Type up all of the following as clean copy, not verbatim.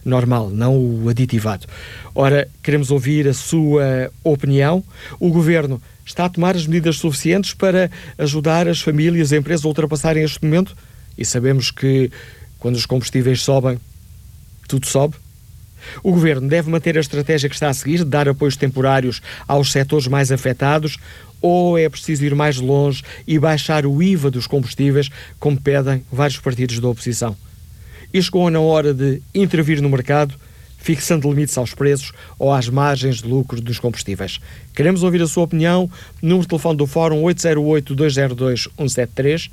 normal, não o aditivado. Ora, queremos ouvir a sua opinião. O Governo está a tomar as medidas suficientes para ajudar as famílias e as empresas a ultrapassarem este momento? E sabemos que quando os combustíveis sobem, tudo sobe. O Governo deve manter a estratégia que está a seguir, de dar apoios temporários aos setores mais afetados, ou é preciso ir mais longe e baixar o IVA dos combustíveis, como pedem vários partidos da oposição? E chegou na hora de intervir no mercado, fixando limites aos preços ou às margens de lucro dos combustíveis. Queremos ouvir a sua opinião. Número de telefone do Fórum 808-202-173,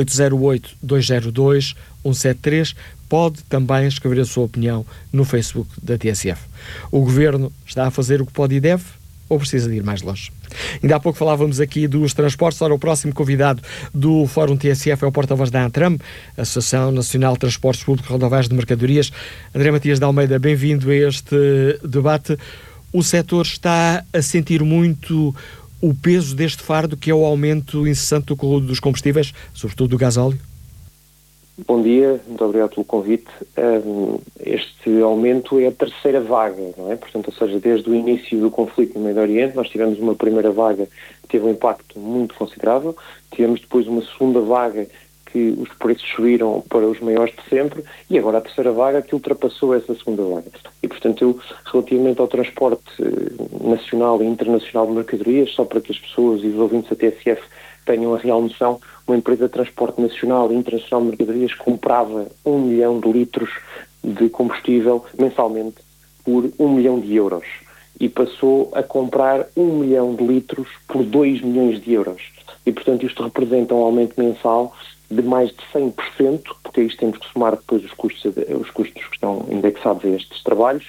808-202-173. Pode também escrever a sua opinião no Facebook da TSF. O Governo está a fazer o que pode e deve, ou precisa de ir mais longe? Ainda há pouco falávamos aqui dos transportes. Ora, o próximo convidado do Fórum TSF é o porta-voz da ANTRAM, Associação Nacional de Transportes Públicos Rodoviários de Mercadorias. André Matias de Almeida, bem-vindo a este debate. O setor está a sentir muito o peso deste fardo, que é o aumento incessante dos combustíveis, sobretudo do gasóleo? Bom dia, muito obrigado pelo convite. Este aumento é a terceira vaga, não é? Portanto, ou seja, desde o início do conflito no Médio Oriente, nós tivemos uma primeira vaga que teve um impacto muito considerável, tivemos depois uma segunda vaga que os preços subiram para os maiores de sempre, e agora a terceira vaga que ultrapassou essa segunda vaga. E, portanto, relativamente ao transporte nacional e internacional de mercadorias, só para que as pessoas e os ouvintes da TSF tenham a real noção, uma empresa de transporte nacional e internacional de mercadorias comprava 1 milhão de litros de combustível mensalmente por 1 milhão de euros e passou a comprar 1 milhão de litros por 2 milhões de euros. E, portanto, isto representa um aumento mensal de mais de 100%, porque a isto temos que somar depois os custos que estão indexados a estes trabalhos,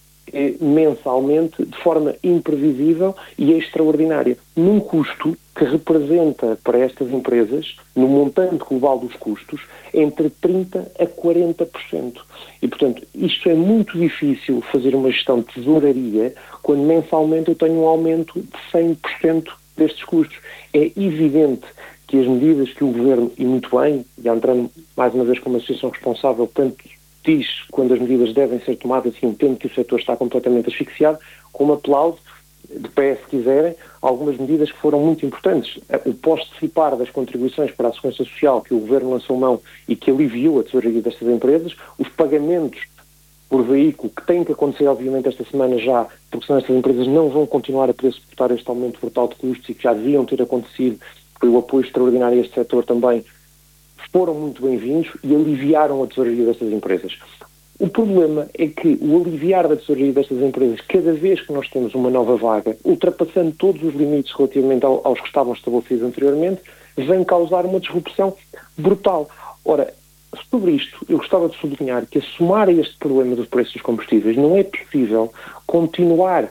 mensalmente, de forma imprevisível e extraordinária, num custo que representa para estas empresas, no montante global dos custos, entre 30% a 40%. E, portanto, isto é muito difícil fazer uma gestão de tesouraria quando mensalmente eu tenho um aumento de 100% destes custos. É evidente que as medidas que o Governo, e muito bem, e entrando mais uma vez como associação responsável, tanto diz quando as medidas devem ser tomadas e entendo que o setor está completamente asfixiado, como aplauso, de pé se quiserem, algumas medidas que foram muito importantes. O post-cipar das contribuições para a Segurança Social que o Governo lançou mão e que aliviou a tesouraria destas empresas, os pagamentos por veículo, que têm que acontecer obviamente esta semana já, porque senão estas empresas não vão continuar a poder suportar este aumento brutal de custos e que já deviam ter acontecido, porque o apoio extraordinário a este setor também foram muito bem-vindos e aliviaram a tesouraria destas empresas. O problema é que o aliviar da tesouraria destas empresas, cada vez que nós temos uma nova vaga, ultrapassando todos os limites relativamente aos que estavam estabelecidos anteriormente, vem causar uma disrupção brutal. Ora, sobre isto, eu gostava de sublinhar que, a somar a este problema dos preços dos combustíveis, não é possível continuar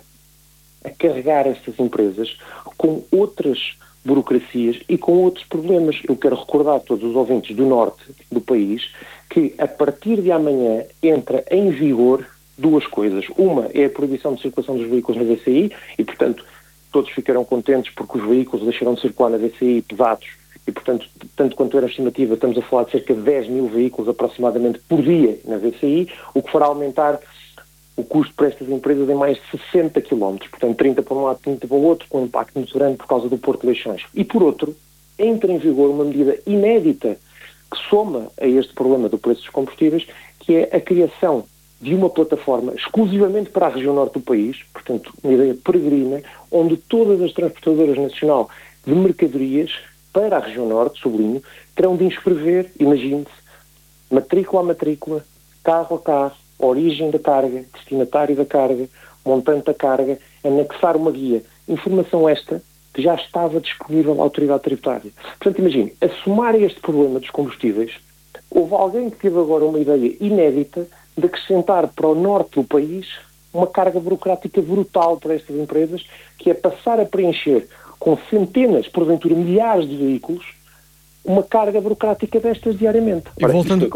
a carregar estas empresas com outras burocracias e com outros problemas. Eu quero recordar a todos os ouvintes do norte do país que a partir de amanhã entra em vigor duas coisas. Uma é a proibição de circulação dos veículos na VCI e, portanto, todos ficarão contentes porque os veículos deixarão de circular na VCI pesados e, portanto, tanto quanto era a estimativa, estamos a falar de cerca de 10 mil veículos aproximadamente por dia na VCI, o que fará aumentar o custo para estas empresas em mais de 60 km, portanto 30 para um lado, 30 para o outro, com um impacto muito grande por causa do Porto de Leixões. E por outro, entra em vigor uma medida inédita que soma a este problema do preço dos combustíveis, que é a criação de uma plataforma exclusivamente para a região norte do país, portanto uma ideia peregrina, onde todas as transportadoras nacional de mercadorias para a região norte, sublinho, terão de inscrever, imagine-se, matrícula a matrícula, carro a carro, origem da carga, destinatário da carga, montante da carga, anexar uma guia. Informação esta que já estava disponível à autoridade tributária. Portanto, imagine, a somar este problema dos combustíveis, houve alguém que teve agora uma ideia inédita de acrescentar para o norte do país uma carga burocrática brutal para estas empresas, que é passar a preencher com centenas, porventura milhares de veículos, uma carga burocrática destas diariamente. E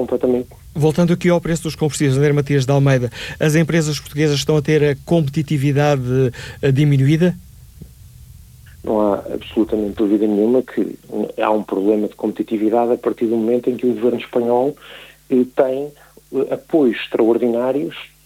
voltando aqui ao preço dos combustíveis, André Matias de Almeida, as empresas portuguesas estão a ter a competitividade diminuída? Não há absolutamente dúvida nenhuma que há um problema de competitividade a partir do momento em que o governo espanhol tem apoios extraordinários